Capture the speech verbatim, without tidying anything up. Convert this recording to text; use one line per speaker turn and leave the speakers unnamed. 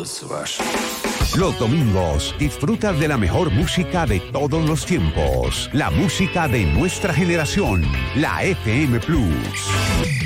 Los domingos disfrutas de la mejor música de todos los tiempos. La música de nuestra generación. La F M Plus.